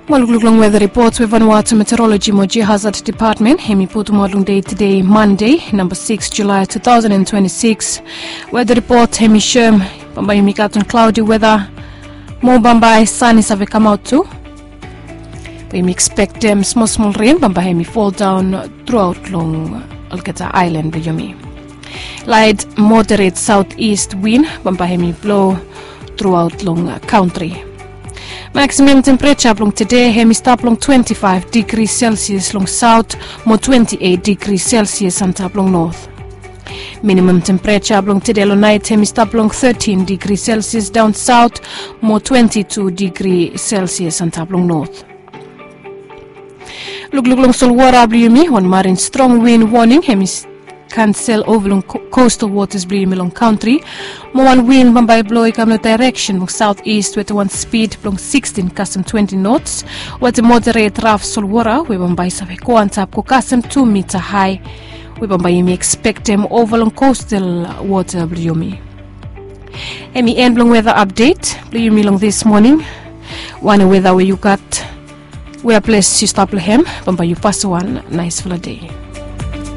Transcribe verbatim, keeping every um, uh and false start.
Malugluglong weather reports with Vanuatu Meteorology Moji Hazard Department. Hemi putu modlung day today, Monday, number six July two thousand twenty-six. Weather report Hemi Sherm, Bambai Mikatun cloudy weather. Mo Bambai sunny save come out too. We expect um, small small rain. Bambai Hemi fall down throughout long Algeta Island. Yomi. Light moderate southeast wind. Bambai Hemi blow throughout long country. Maximum temperature long today, Hemi stop long twenty-five degrees Celsius long south, more twenty-eight degrees Celsius and top long north. Minimum temperature long today long night, Hemi stop long thirteen degrees Celsius down south, more twenty-two degrees Celsius and top long north. Look look long Solwara Bliumi, one marine strong wind warning, Hemi cancel over long co coastal waters Bliumi long country. More one wind Bambai blow come the direction long southeast with one speed long sixteen custom twenty knots. With a moderate rough Solwara, we Bambai save ko on top ko custom two meter high. We Bambai may expect them over long coastal water Bliumi. Emi end long weather update Bliumi long this morning. One weather where you got where place you stop him Bambai you pass one nice full day.